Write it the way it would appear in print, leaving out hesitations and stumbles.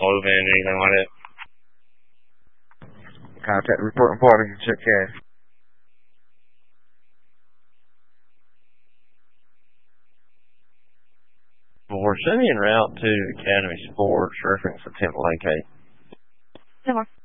clothing, anything like that. Contact the reporting party and check cash. We're sending en route to Academy Sports, reference attempt locate. No more.